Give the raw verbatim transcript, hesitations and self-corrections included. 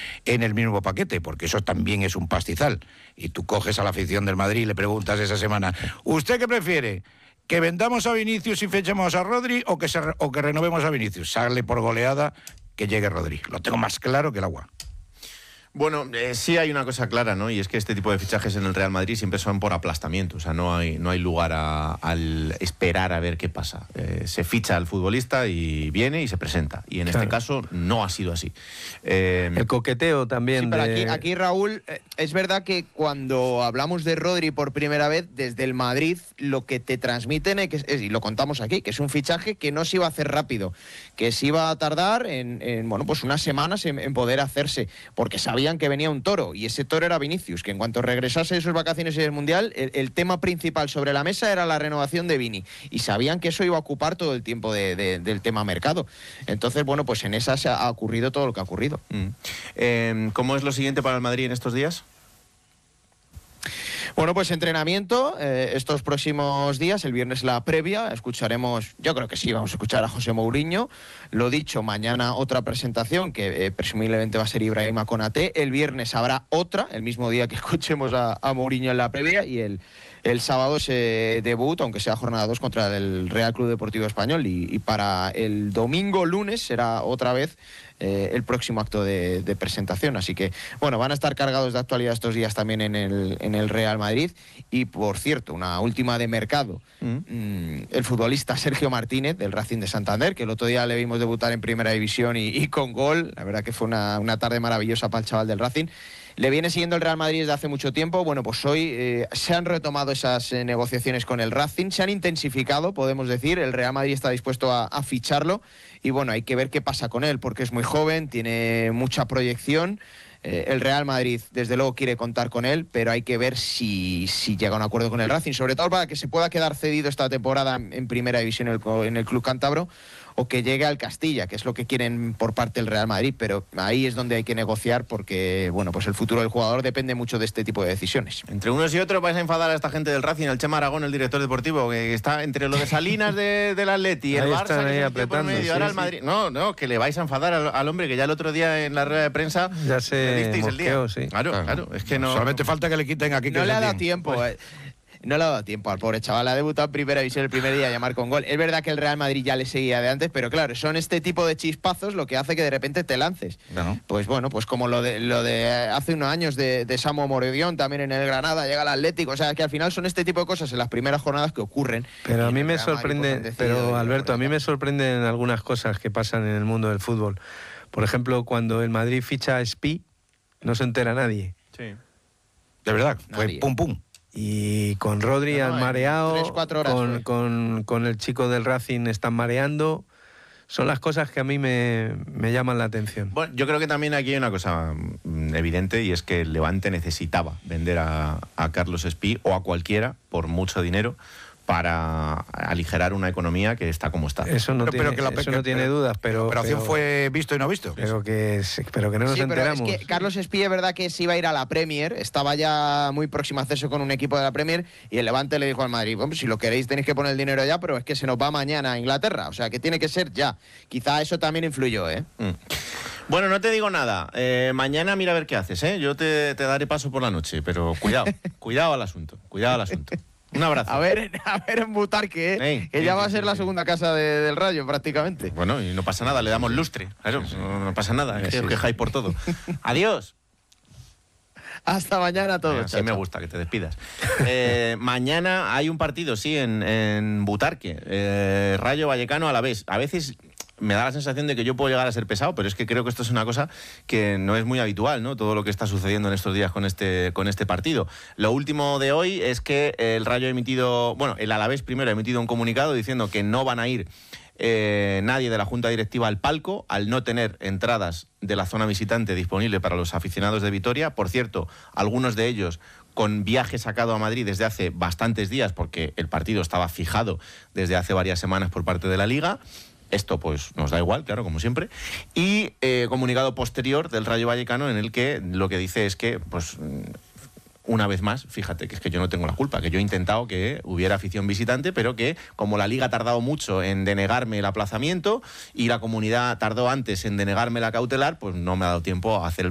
en el mismo paquete, porque eso también es un pastizal. Y tú coges a la afición del Madrid y le preguntas esa semana, ¿usted qué prefiere? ¿Que vendamos a Vinicius y fechemos a Rodri o que, se, o que renovemos a Vinicius? Sale por goleada que llegue Rodri. Lo tengo más claro que el agua. Bueno, eh, sí hay una cosa clara, ¿no? Y es que este tipo de fichajes en el Real Madrid siempre son por aplastamiento. O sea, no hay, no hay lugar a, al esperar a ver qué pasa. Eh, se ficha al futbolista y viene y se presenta. Y en claro. este caso no ha sido así. Eh, el coqueteo también. Sí, pero de... aquí, aquí, Raúl, eh, es verdad que cuando hablamos de Rodri por primera vez, desde el Madrid, lo que te transmiten, es, es, y lo contamos aquí, que es un fichaje que no se iba a hacer rápido, que se iba a tardar en, en bueno, pues unas semanas en, en poder hacerse, porque sabía que venía un toro, y ese toro era Vinicius, que en cuanto regresase de sus vacaciones en el Mundial, el, el tema principal sobre la mesa era la renovación de Vini, y sabían que eso iba a ocupar todo el tiempo de, de, del tema mercado. Entonces, bueno, pues en esa se ha ocurrido todo lo que ha ocurrido. Mm. Eh, ¿Cómo es lo siguiente para el Madrid en estos días? Bueno, pues entrenamiento eh, estos próximos días, el viernes la previa, escucharemos, yo creo que sí, vamos a escuchar a José Mourinho, lo dicho, mañana otra presentación que eh, presumiblemente va a ser Ibrahima Konaté, el viernes habrá otra, el mismo día que escuchemos a, a Mourinho en la previa, y el, el sábado ese debut, aunque sea jornada dos, contra el Real Club Deportivo Español, y, y para el domingo lunes será otra vez Eh, el próximo acto de, de presentación. Así que, bueno, van a estar cargados de actualidad estos días también en el, en el Real Madrid. Y, por cierto, una última de mercado. Mm. Mm, el futbolista Sergio Martínez, del Racing de Santander, que el otro día le vimos debutar en Primera División y, y con gol. La verdad que fue una, una tarde maravillosa para el chaval del Racing. Le viene siguiendo el Real Madrid desde hace mucho tiempo. Bueno, pues hoy eh, se han retomado esas eh, negociaciones con el Racing, se han intensificado, podemos decir. El Real Madrid está dispuesto a, a ficharlo y bueno, hay que ver qué pasa con él, porque es muy joven, tiene mucha proyección. Eh, el Real Madrid, desde luego, quiere contar con él, pero hay que ver si, si llega a un acuerdo con el Racing, sobre todo para que se pueda quedar cedido esta temporada en, en Primera División en el, en el Club Cántabro, o que llegue al Castilla, que es lo que quieren por parte del Real Madrid, pero ahí es donde hay que negociar, porque bueno, pues el futuro del jugador depende mucho de este tipo de decisiones. Entre unos y otros vais a enfadar a esta gente del Racing, al Chema Aragón, el director deportivo, que está entre lo de Salinas de, del Atleti y el Barça, que se por medio, sí, ahora sí. el Madrid. No, no, que le vais a enfadar al, al hombre, que ya el otro día en la rueda de prensa ya se le disteis el día. Sí. Claro, claro, claro, es que no... Solamente falta que le quiten aquí. No que le ha dado tiempo, pues, eh. No le ha dado tiempo al pobre chaval, ha debutado en Primera División el primer día a llamar con gol. Es verdad que el Real Madrid ya le seguía de antes, pero claro, son este tipo de chispazos lo que hace que de repente te lances. No. Pues bueno, pues como lo de lo de hace unos años de, de Samu Moredión también en el Granada, llega al Atlético, o sea que al final son este tipo de cosas en las primeras jornadas que ocurren. Pero a mí me sorprende, Madrid, pues, pero Alberto, a mí me sorprenden algunas cosas que pasan en el mundo del fútbol. Por ejemplo, cuando el Madrid ficha a Espi, no se entera nadie. Sí. De verdad, fue Nadie. pum pum. Y con Rodri no, no, han mareado, tres, cuatro horas con, con, con el chico del Racing están mareando. Son las cosas que a mí me, me llaman la atención. Bueno, yo creo que también aquí hay una cosa evidente, y es que el Levante necesitaba vender a, a Carlos Espí o a cualquiera por mucho dinero para aligerar una economía que está como está. Eso no, pero, tiene, pero que la, eso que, no tiene pero, dudas, pero... La operación pero, fue visto y no visto. Pero que, pero que no nos sí, pero enteramos. es que Carlos Espí es verdad que se iba a ir a la Premier, estaba ya muy próximo a hacerse con un equipo de la Premier, y el Levante le dijo al Madrid, bueno, si lo queréis tenéis que poner el dinero ya, pero es que se nos va mañana a Inglaterra, o sea que tiene que ser ya. Quizá eso también influyó, ¿eh? Mm. Bueno, no te digo nada. Eh, mañana mira a ver qué haces, ¿eh? Yo te, te daré paso por la noche, pero cuidado, cuidado al asunto, cuidado al asunto. Un abrazo. A ver, a ver en Butarque, ¿eh? Ey, que sí, ya va sí, a ser sí, la sí. segunda casa de, del Rayo prácticamente. Bueno, y no pasa nada, le damos lustre. Claro, no, no pasa nada, es que os quejáis por todo. Adiós. Hasta mañana a todos. Sí, me gusta que te despidas. Eh, mañana hay un partido, sí, en, en Butarque. Eh, Rayo Vallecano a la vez. A veces me da la sensación de que yo puedo llegar a ser pesado, pero es que creo que esto es una cosa que no es muy habitual, ¿no? Todo lo que está sucediendo en estos días con este, con este partido. Lo último de hoy es que el Rayo ha emitido, bueno, el Alavés primero ha emitido un comunicado diciendo que no van a ir eh, nadie de la Junta Directiva al palco al no tener entradas de la zona visitante disponible para los aficionados de Vitoria. Por cierto, algunos de ellos con viaje sacado a Madrid desde hace bastantes días, porque el partido estaba fijado desde hace varias semanas por parte de la Liga. Esto pues nos da igual, claro, como siempre. Y eh, comunicado posterior del Rayo Vallecano en el que lo que dice es que, pues, una vez más, fíjate que es que yo no tengo la culpa, que yo he intentado que hubiera afición visitante, pero que como la Liga ha tardado mucho en denegarme el aplazamiento y la comunidad tardó antes en denegarme la cautelar, pues no me ha dado tiempo a hacer el